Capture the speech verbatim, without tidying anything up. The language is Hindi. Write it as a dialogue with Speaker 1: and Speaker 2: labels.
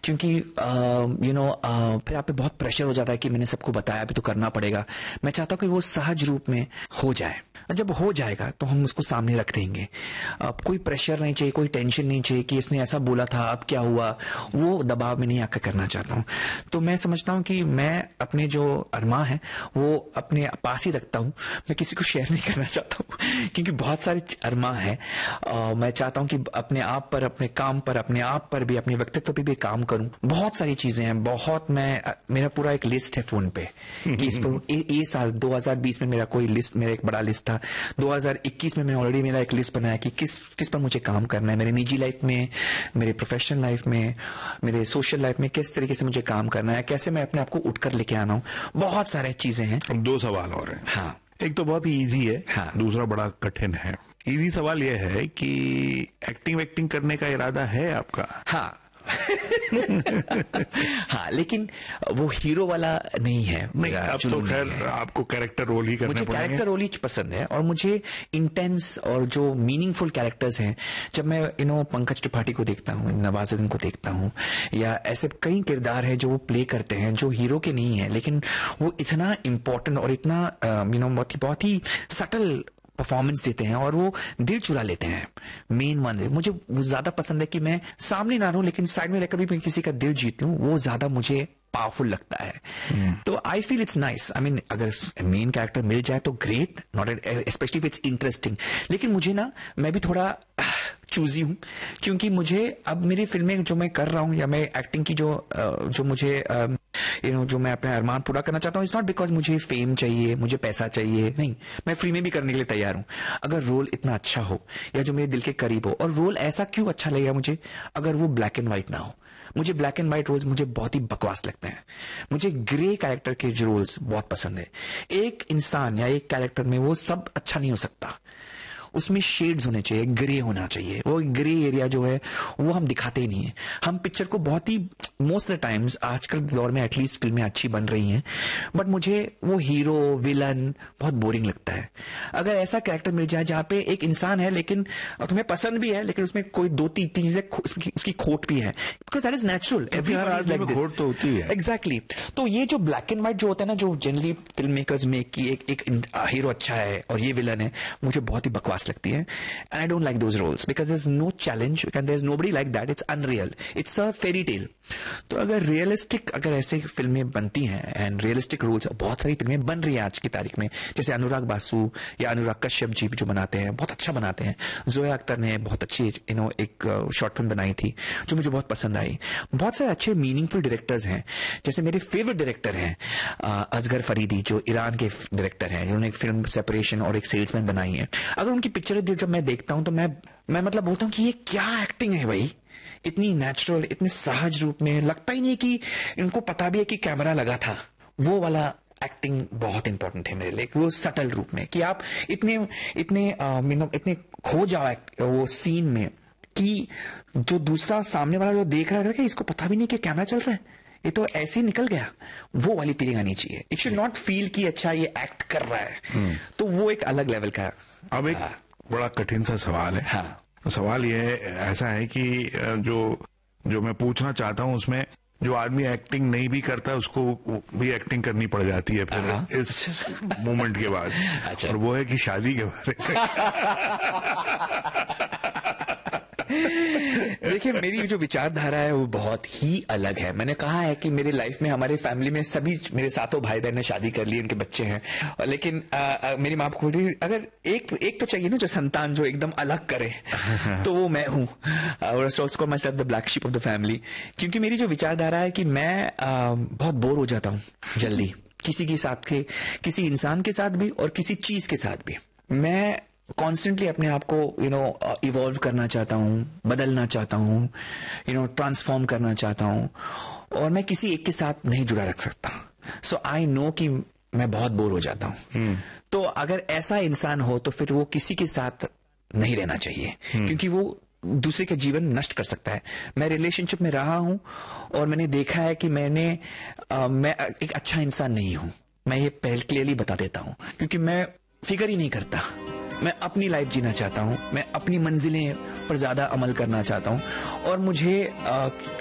Speaker 1: क्योंकि यू नो फिर आप पे बहुत प्रेशर हो जाता है कि मैंने सबको बताया, अभी तो करना पड़ेगा। मैं चाहता हूँ कि वो सहज रूप में हो जाए, जब हो जाएगा तो हम उसको सामने रख देंगे। अब कोई प्रेशर नहीं चाहिए, कोई टेंशन नहीं चाहिए कि इसने ऐसा बोला था अब क्या हुआ, वो दबाव में नहीं आकर करना चाहता हूँ। तो मैं समझता हूँ कि मैं अपने जो अरमा है वो अपने पास ही रखता हूँ, मैं किसी को शेयर नहीं करना चाहता हूँ क्योंकि बहुत सारे अरमा है। आ, मैं चाहता हूँ कि अपने आप पर, अपने काम पर, अपने आप पर भी, अपने व्यक्तित्व पर भी काम करूँ। बहुत सारी चीजें हैं, बहुत मैं मेरा पूरा एक लिस्ट है फोन पे कि इस पर ए, ए साल दो हज़ार बीस में मेरा कोई लिस्ट, मेरा एक बड़ा लिस्ट था। दो हज़ार इक्कीस में मैं ऑलरेडी मेरा एक लिस्ट बनाया कि किस किस पर मुझे काम करना है, मेरे निजी लाइफ में, मेरे प्रोफेशनल लाइफ में, मेरे सोशल लाइफ में किस तरीके से मुझे काम करना है, कैसे मैं अपने आप को उठकर लेके आना हूँ। बहुत सारे चीजें हैं।
Speaker 2: दो सवाल और हैं।
Speaker 1: हाँ,
Speaker 2: एक तो बहुत ही इजी है,
Speaker 1: हाँ,
Speaker 2: दूसरा बड़ा कठिन है। इजी सवाल यह है कि एक्टिंग वैक्टिंग करने का इरादा है आपका?
Speaker 1: हाँ हाँ, लेकिन वो हीरो वाला नहीं है।
Speaker 2: नहीं, अब तो खैर आपको कैरेक्टर रोल ही करने
Speaker 1: मुझे
Speaker 2: पड़ेंगे।
Speaker 1: कैरेक्टर रोल ही पसंद है और मुझे इंटेंस और जो मीनिंगफुल कैरेक्टर्स हैं, जब मैं यू नो पंकज त्रिपाठी को देखता हूँ, नवाजुद्दीन को देखता हूँ, या ऐसे कई किरदार है जो वो प्ले करते हैं जो हीरो के नहीं है, लेकिन वो इतना इम्पोर्टेंट और इतना यू नो बहुत ही सटल परफॉर्मेंस देते हैं और वो दिल चुरा लेते हैं। मेन वन मुझे ज्यादा पसंद है कि मैं सामने ना रहूं लेकिन साइड में रहकर भी मैं किसी का दिल जीत लूं, वो ज्यादा मुझे पावरफुल लगता है। hmm. तो I feel it's nice. I mean अगर मेन कैरेक्टर मिल जाए तो great, not specially if it's interesting. लेकिन मुझे ना, मैं भी थोड़ा चूजी हूं क्योंकि मुझे अब मेरी फिल्में जो मैं कर रहा हूं या मैं एक्टिंग की जो जो मुझे यू नो जो मैं अपने अरमान पूरा करना चाहता हूं, इट्स नॉट बिकॉज मुझे फेम चाहिए, मुझे पैसा चाहिए, नहीं, मैं फ्री में भी करने के लिए तैयार हूं अगर रोल इतना अच्छा हो या जो मेरे दिल के करीब हो। और रोल ऐसा क्यों अच्छा लगेगा मुझे अगर वो ब्लैक एंड व्हाइट ना हो। मुझे ब्लैक एंड व्हाइट रोल्स मुझे बहुत ही बकवास लगते हैं। मुझे ग्रे कैरेक्टर के जो रोल्स बहुत पसंद है। एक इंसान या एक कैरेक्टर में वो सब अच्छा नहीं हो सकता, उसमें शेड्स होने चाहिए, ग्रे होना चाहिए। वो ग्रे एरिया जो है वो हम दिखाते ही नहीं है। हम पिक्चर को बहुत ही मोस्ट ऑफ द टाइम्स आजकल दौर में एटलीस्ट फिल्में अच्छी बन रही हैं, बट मुझे वो हीरो विलन बहुत बोरिंग लगता है। अगर ऐसा कैरेक्टर मिल जाए जहां पे एक इंसान है लेकिन तुम्हें पसंद भी है लेकिन उसमें कोई दो तीन चीजें उसकी, उसकी खोट भी है, बिकॉज दैट इज नेचुरल।
Speaker 2: खोट तो होती है।
Speaker 1: एग्जैक्टली। तो ये जो ब्लैक एंड व्हाइट जो होता है ना, जो जनरली फिल्म मेकर्स में कि एक, एक हीरो अच्छा है और ये विलन है, मुझे बहुत ही बकवास लगती है। And I don't like those roles because there is no challenge and there is nobody like that. It's unreal, it's a fairy tale. तो अगर रियलिस्टिक अगर ऐसे फिल्में बनती हैं एंड रियलिस्टिक रोल्स, बहुत सारी फिल्में बन रही है आज की तारीख में, जैसे अनुराग बासु या अनुराग कश्यप जी जो बनाते हैं, बहुत अच्छा बनाते हैं। जोया अख्तर ने बहुत अच्छी यू नो एक शॉर्ट फिल्म बनाई थी जो मुझे बहुत पसंद आई। बहुत सारे अच्छे मीनिंगफुल डायरेक्टर्स हैं, जैसे मेरे फेवरेट डायरेक्टर हैं असगर फरीदी जो ईरान के डायरेक्टर हैं, जिन्होंने एक फिल्म सेपरेशन और एक सेल्समैन बनाई है। अगर उनकी पिक्चर जब मैं देखता हूं तो मैं मैं मतलब बोलता हूं कि ये क्या एक्टिंग है भाई, इतनी नेचुरल, इतने सहज रूप में, लगता ही नहीं कि इनको पता भी है कि कैमरा लगा था। वो वाला एक्टिंग बहुत इंपॉर्टेंट है मेरे लिए, वो सटल रूप में कि आप इतने इतने आ, इतने खो जाओ वो सीन में कि जो दूसरा सामने वाला जो देख रहा है कि इसको पता भी नहीं कि कैमरा चल रहा है, ये तो ऐसे ही निकल गया। वो वाली फीलिंग आनी चाहिए। इट शुड नॉट फील कि अच्छा ये एक्ट कर रहा है। तो वो एक अलग लेवल का।
Speaker 2: अब एक बड़ा कठिन सा सवाल है।
Speaker 1: हाँ।
Speaker 2: सवाल यह ऐसा है कि जो जो मैं पूछना चाहता हूं उसमें जो आदमी एक्टिंग नहीं भी करता उसको भी एक्टिंग करनी पड़ जाती है फिर इस मोमेंट के बाद।
Speaker 1: अच्छा।
Speaker 2: और वो है कि शादी के बारे में।
Speaker 1: देखिए, मेरी जो विचारधारा है वो बहुत ही अलग है। मैंने कहा है कि मेरी लाइफ में, हमारे फैमिली में सभी मेरे सातों भाई बहन ने शादी कर ली, उनके बच्चे हैं, लेकिन आ, आ, मेरी माँ को अगर एक एक तो चाहिए ना जो संतान जो एकदम अलग करे तो वो मैं हूँ। Also my self the black sheep of the family, क्योंकि मेरी जो विचारधारा है कि मैं आ, बहुत बोर हो जाता हूँ जल्दी, किसी के साथ के, किसी इंसान के साथ भी और किसी चीज के साथ भी। मैं कॉन्स्टेंटली अपने आप को यू नो इवॉल्व करना चाहता हूँ, बदलना चाहता हूँ, यू नो ट्रांसफॉर्म करना चाहता हूँ, और मैं किसी एक के साथ नहीं जुड़ा रख सकता। सो आई नो कि मैं बहुत बोर हो जाता हूँ। hmm. तो अगर ऐसा इंसान हो तो फिर वो किसी के साथ नहीं रहना चाहिए। hmm. क्योंकि वो दूसरे का जीवन नष्ट कर सकता है। मैं रिलेशनशिप में रहा हूं और मैंने देखा है कि मैंने आ, मैं एक अच्छा इंसान नहीं हूं। मैं ये पहले क्लियरली बता देता हूं, क्योंकि मैं फिक्र ही नहीं करता। मैं अपनी लाइफ जीना चाहता हूं, मैं अपनी मंजिलें पर ज्यादा अमल करना चाहता हूं, और मुझे आ,